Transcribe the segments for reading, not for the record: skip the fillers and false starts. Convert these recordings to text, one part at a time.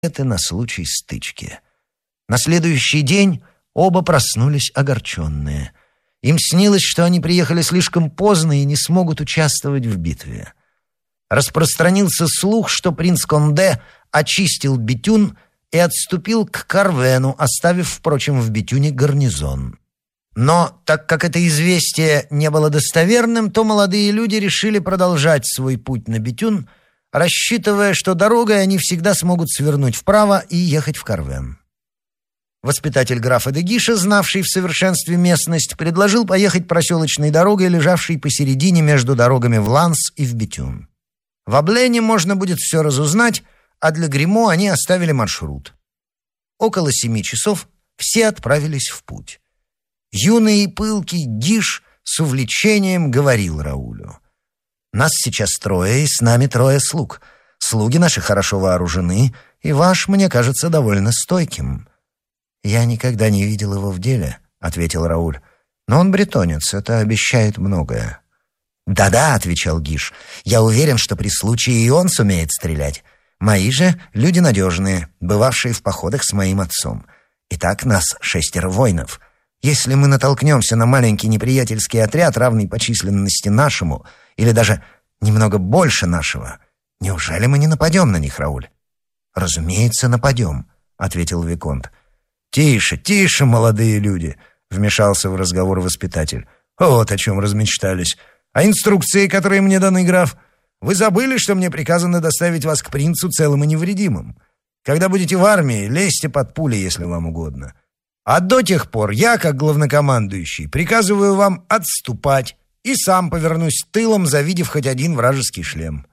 это на случай стычки. На следующий день оба проснулись огорченные. Им снилось, что они приехали слишком поздно и не смогут участвовать в битве. Распространился слух, что принц Конде очистил Бетюн и отступил к Карвену, оставив, впрочем, в Бетюне гарнизон. Но, так как это известие не было достоверным, то молодые люди решили продолжать свой путь на Бетюн, рассчитывая, что дорогой они всегда смогут свернуть вправо и ехать в Карвен. Воспитатель графа де Гиша, знавший в совершенстве местность, предложил поехать проселочной дорогой, лежавшей посередине между дорогами в Ланс и в Бетюн. В Аблене можно будет все разузнать, а для Гримо они оставили маршрут. Около 7 часов все отправились в путь. Юный и пылкий Гиш с увлечением говорил Раулю: «Нас сейчас 3, и с нами 3 слуг. Слуги наши хорошо вооружены, и ваш, мне кажется, довольно стойким». «Я никогда не видел его в деле», — ответил Рауль. «Но он бретонец, это обещает многое». «Да-да», — отвечал Гиш, — «я уверен, что при случае и он сумеет стрелять. Мои же люди надежные, бывавшие в походах с моим отцом. Итак, нас 6 воинов. Если мы натолкнемся на маленький неприятельский отряд, равный по численности нашему, или даже немного больше нашего, неужели мы не нападем на них, Рауль?» «Разумеется, нападем», — ответил виконт. «Тише, тише, молодые люди», — вмешался в разговор воспитатель. «Вот о чем размечтались. А инструкции, которые мне даны, граф? Вы забыли, что мне приказано доставить вас к принцу целым и невредимым? Когда будете в армии, лезьте под пули, если вам угодно. А до тех пор я, как главнокомандующий, приказываю вам отступать и сам повернусь тылом, завидев хоть один вражеский шлем».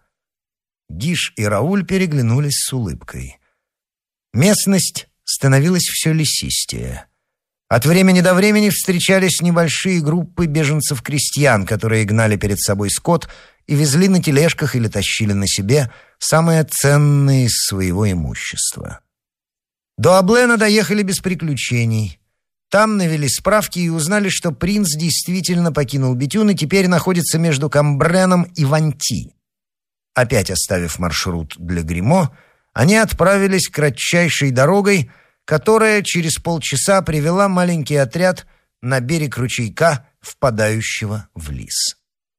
Гиш и Рауль переглянулись с улыбкой. Местность становилась все лесистее. От времени до времени встречались небольшие группы беженцев-крестьян, которые гнали перед собой скот и везли на тележках или тащили на себе самое ценное из своего имущества. До Аблена доехали без приключений. Там навели справки и узнали, что принц действительно покинул Бетюн и теперь находится между Камбреном и Ванти. Опять оставив маршрут для Гримо, они отправились кратчайшей дорогой, которая через полчаса привела маленький отряд на берег ручейка, впадающего в лис.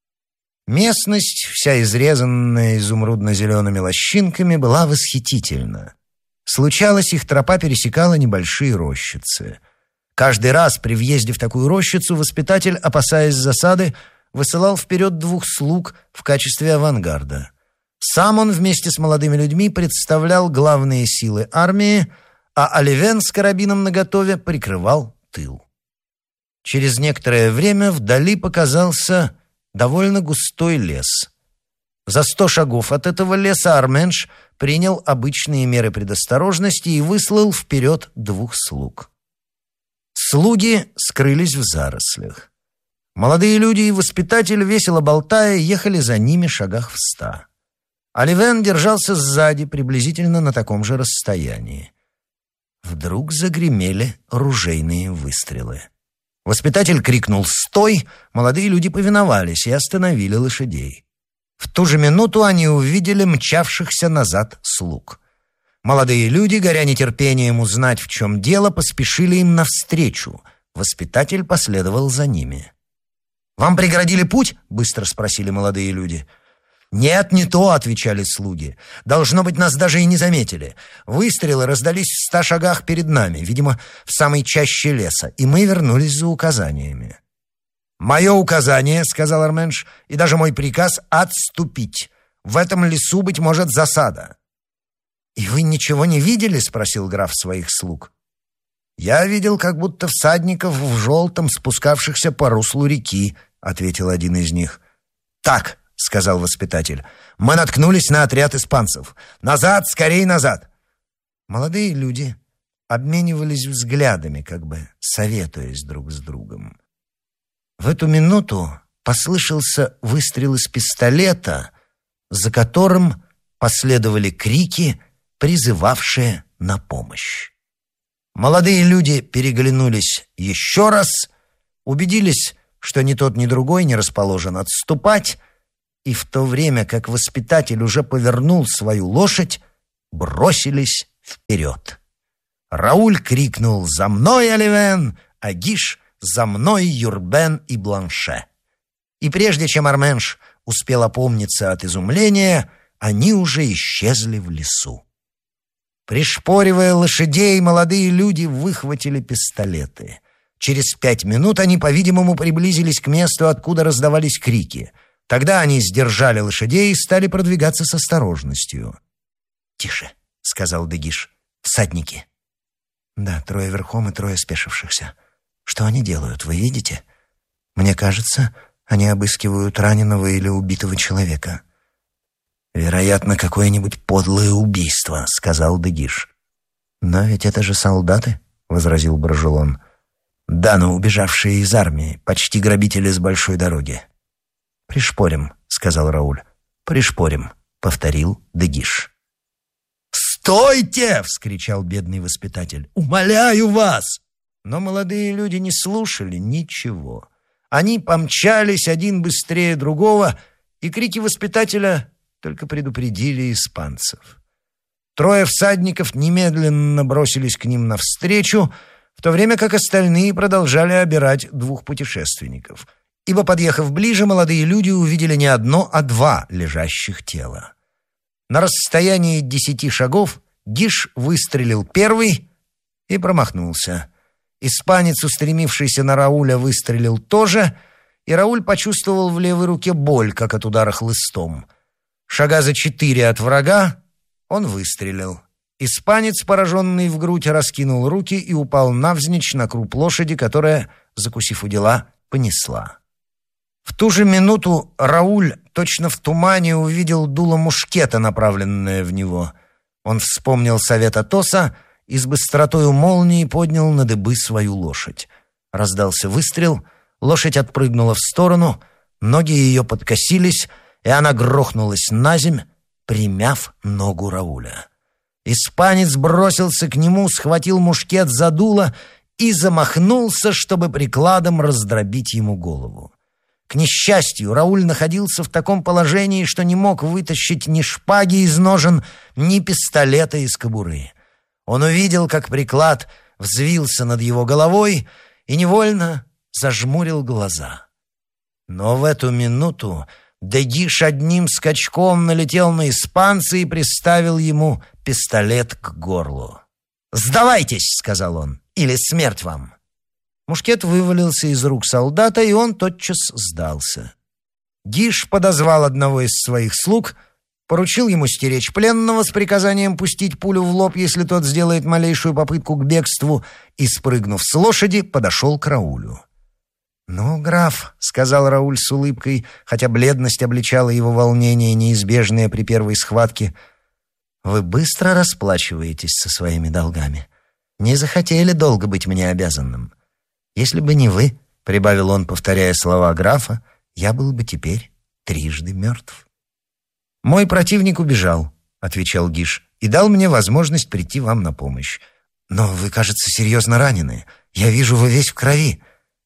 Местность, вся изрезанная изумрудно-зелеными лощинками, была восхитительна. Случалось, их тропа пересекала небольшие рощицы. Каждый раз при въезде в такую рощицу воспитатель, опасаясь засады, высылал вперед 2 слуг в качестве авангарда. Сам он вместе с молодыми людьми представлял главные силы армии, а Оливен с карабином наготове прикрывал тыл. Через некоторое время вдали показался довольно густой лес. За 100 шагов от этого леса Арменш принял обычные меры предосторожности и выслал вперед 2 слуг. Слуги скрылись в зарослях. Молодые люди и воспитатель, весело болтая, ехали за ними шагах в 100. Оливен держался сзади, приблизительно на таком же расстоянии. Вдруг загремели ружейные выстрелы. Воспитатель крикнул «Стой!», молодые люди повиновались и остановили лошадей. В ту же минуту они увидели мчавшихся назад слуг. Молодые люди, горя нетерпением узнать, в чем дело, поспешили им навстречу. Воспитатель последовал за ними. «Вам преградили путь?» — быстро спросили молодые люди. «Нет, не то», — отвечали слуги. «Должно быть, нас даже и не заметили. Выстрелы раздались в 100 шагах перед нами, видимо, в самой чаще леса, и мы вернулись за указаниями». «Мое указание, — сказал Арменш, — и даже мой приказ — отступить. В этом лесу, быть может, засада». «И вы ничего не видели?» — спросил граф своих слуг. «Я видел, как будто всадников в желтом, спускавшихся по руслу реки», — ответил один из них. «Так», — сказал воспитатель, — «мы наткнулись на отряд испанцев. Назад, скорей назад!» Молодые люди обменивались взглядами, как бы советуясь друг с другом. В эту минуту послышался выстрел из пистолета, за которым последовали крики, призывавшие на помощь. Молодые люди переглянулись еще раз, убедились, что ни тот, ни другой не расположен отступать, и в то время, как воспитатель уже повернул свою лошадь, бросились вперед. Рауль крикнул «За мной, Оливен!», а Гиш «За мной, Юрбен и Бланше!». И прежде чем Арменш успел опомниться от изумления, они уже исчезли в лесу. Пришпоривая лошадей, молодые люди выхватили пистолеты. Через 5 минут они, по-видимому, приблизились к месту, откуда раздавались крики. Тогда они сдержали лошадей и стали продвигаться с осторожностью. «Тише», — сказал Дегиш, — «всадники». «Да, 3 верхом и 3 спешившихся. Что они делают, вы видите? Мне кажется, они обыскивают раненого или убитого человека». «Вероятно, какое-нибудь подлое убийство», — сказал Дегиш. «Но ведь это же солдаты», — возразил Брожелон. «Да, но убежавшие из армии, почти грабители с большой дороги». «Пришпорим», — сказал Рауль. «Пришпорим», — повторил Дегиш. «Стойте!» — вскричал бедный воспитатель. «Умоляю вас!» Но молодые люди не слушали ничего. Они помчались один быстрее другого, и крики воспитателя только предупредили испанцев. 3 всадников немедленно бросились к ним навстречу, в то время как остальные продолжали обирать 2 путешественников. Ибо, подъехав ближе, молодые люди увидели не одно, а 2 лежащих тела. На расстоянии 10 шагов Гиш выстрелил первый и промахнулся. Испанец, устремившийся на Рауля, выстрелил тоже, и Рауль почувствовал в левой руке боль, как от удара хлыстом. Шага за 4 от врага он выстрелил. Испанец, пораженный в грудь, раскинул руки и упал навзничь на круп лошади, которая, закусив удила, понесла. В ту же минуту Рауль точно в тумане увидел дуло мушкета, направленное в него. Он вспомнил совет Атоса и с быстротою молнии поднял на дыбы свою лошадь. Раздался выстрел, лошадь отпрыгнула в сторону, ноги ее подкосились, и она грохнулась наземь, примяв ногу Рауля. Испанец бросился к нему, схватил мушкет за дуло и замахнулся, чтобы прикладом раздробить ему голову. К несчастью, Рауль находился в таком положении, что не мог вытащить ни шпаги из ножен, ни пистолета из кобуры. Он увидел, как приклад взвился над его головой и невольно зажмурил глаза. Но в эту минуту Дегиш одним скачком налетел на испанца и приставил ему пистолет к горлу. «Сдавайтесь!» — сказал он, — «или смерть вам!» Мушкет вывалился из рук солдата, и он тотчас сдался. Гиш подозвал одного из своих слуг, поручил ему стеречь пленного с приказанием пустить пулю в лоб, если тот сделает малейшую попытку к бегству, и, спрыгнув с лошади, подошел к Раулю. «Ну, граф», — сказал Рауль с улыбкой, хотя бледность обличала его волнение, неизбежное при первой схватке, — «вы быстро расплачиваетесь со своими долгами. Не захотели долго быть мне обязанным. Если бы не вы, — прибавил он, повторяя слова графа, — я был бы теперь 3 мертв». «Мой противник убежал», — отвечал Гиш, — «и дал мне возможность прийти вам на помощь. Но вы, кажется, серьезно ранены. Я вижу, вы весь в крови».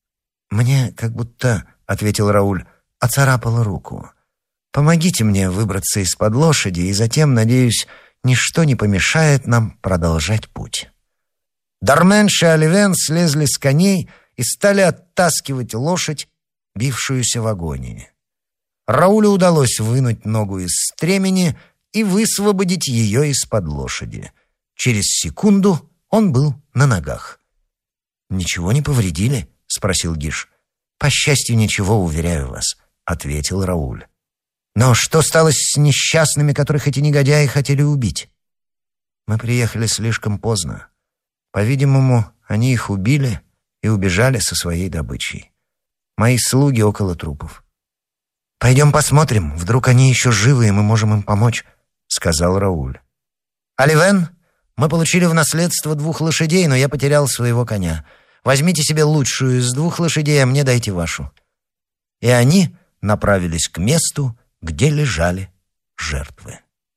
«Мне как будто, — ответил Рауль, — оцарапало руку. Помогите мне выбраться из-под лошади, и затем, надеюсь, ничто не помешает нам продолжать путь». Дарменш и Оливен слезли с коней и стали оттаскивать лошадь, бившуюся в агонии. Раулю удалось вынуть ногу из стремени и высвободить ее из-под лошади. Через секунду он был на ногах. «Ничего не повредили?» — спросил Гиш. «По счастью, ничего, уверяю вас», — ответил Рауль. «Но что стало с несчастными, которых эти негодяи хотели убить?» «Мы приехали слишком поздно. По-видимому, они их убили и убежали со своей добычей. Мои слуги около трупов». «Пойдем посмотрим, вдруг они еще живы, и мы можем им помочь», — сказал Рауль. «Оливен, мы получили в наследство 2 лошадей, но я потерял своего коня. Возьмите себе лучшую из 2 лошадей, а мне дайте вашу». И они направились к месту, где лежали жертвы.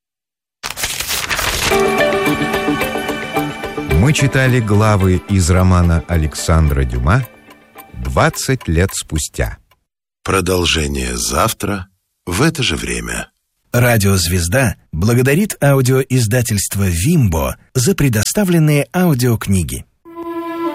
Мы читали главы из романа Александра Дюма «20 лет спустя». Продолжение завтра в это же время. Радиозвезда благодарит аудиоиздательство «Вимбо» за предоставленные аудиокниги.